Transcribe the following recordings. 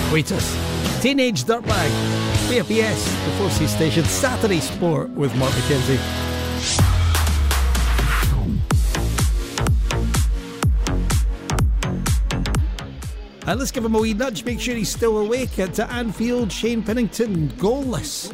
Waiters, Teenage Dirtbag, BFBS, the 4C station, Saturday Sport with Mark McKenzie. And let's give him a wee nudge, make sure he's still awake at Anfield. Shane Pennington, goalless.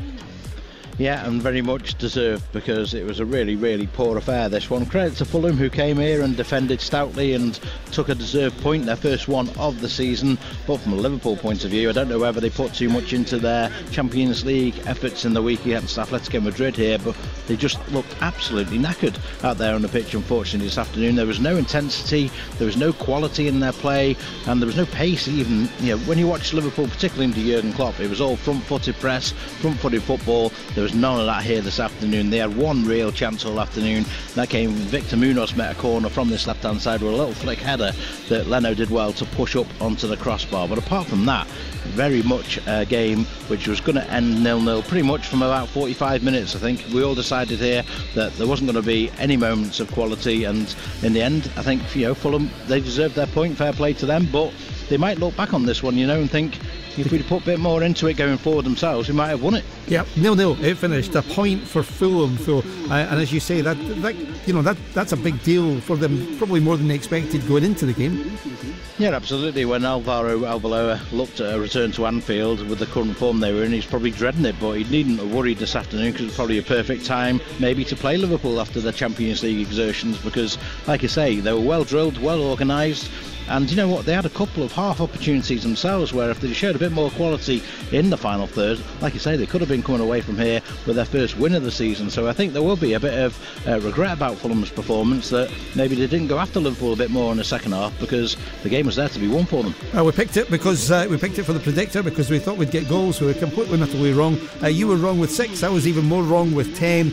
Yeah, and very much deserved, because it was a really, really poor affair, this one. Credit to Fulham, who came here and defended stoutly and took a deserved point, their first one of the season. But from a Liverpool point of view, I don't know whether they put too much into their Champions League efforts in the week against Atletico Madrid here, but they just looked absolutely knackered out there on the pitch, unfortunately, this afternoon. There was no intensity, there was no quality in their play, and there was no pace even. You know, when you watch Liverpool, particularly under Jurgen Klopp, it was all front-footed press, front-footed football. There was none of that here this afternoon. They had one real chance all afternoon. That came, Victor Munoz met a corner from this left-hand side with a little flick header that Leno did well to push up onto the crossbar. But apart from that, very much a game which was going to end 0-0 pretty much from about 45 minutes. I think we all decided here that there wasn't going to be any moments of quality, and in the end, I think, you know, Fulham, they deserved their point. Fair play to them, but they might look back on this one, you know, and think, if we'd put a bit more into it going forward themselves, we might have won it. Yep, 0-0 it finished, a point for Fulham. And as you say, that you know, that's a big deal for them, probably more than they expected going into the game. Yeah, absolutely. When Alvaro Arbeloa looked at a return to Anfield with the current form they were in, he's probably dreading it, but he needn't have worried this afternoon, because it's probably a perfect time maybe to play Liverpool after the Champions League exertions, because, like I say, they were well drilled, well organised. And you know what, they had a couple of half opportunities themselves where if they showed a bit more quality in the final third, like you say, they could have been coming away from here with their first win of the season. So I think there will be a bit of regret about Fulham's performance, that maybe they didn't go after Liverpool a bit more in the second half, because the game was there to be won for them. We picked it because we picked it for the predictor, because we thought we'd get goals. We were completely and utterly wrong. You were wrong with 6, I was even more wrong with 10.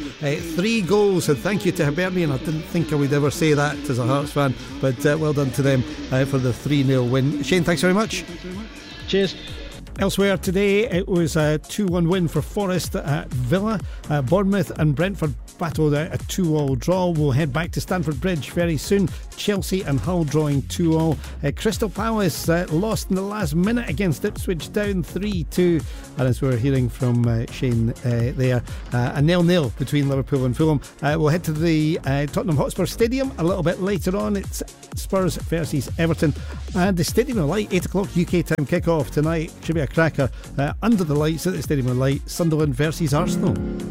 3 goals, and thank you to Hibernian. I didn't think I would ever say that as a Hearts fan, but well done to them for the 3-0 win. Shane, thanks very much. Cheers. Elsewhere today, it was a 2-1 win for Forest at Villa. Bournemouth and Brentford battled out a 2-2 draw. We'll head back to Stamford Bridge very soon. Chelsea and Hull drawing 2-2. Crystal Palace lost in the last minute against Ipswich, down 3-2. And as we were hearing from Shane there, a 0-0 between Liverpool and Fulham. We'll head to the Tottenham Hotspur Stadium a little bit later on. It's Spurs versus Everton, and the Stadium of Light, 8 o'clock UK time kick-off tonight. Should be a cracker. Under the lights at the Stadium of Light, Sunderland versus Arsenal.